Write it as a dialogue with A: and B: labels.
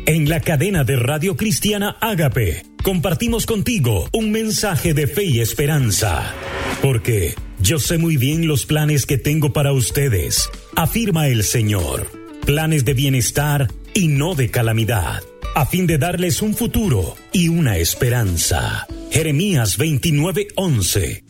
A: En la cadena de Radio Cristiana Ágape, compartimos contigo un mensaje de fe y esperanza. Porque yo sé muy bien los planes que tengo para ustedes, afirma el Señor. Planes de bienestar y no de calamidad, a fin de darles un futuro y una esperanza. Jeremías 29:11.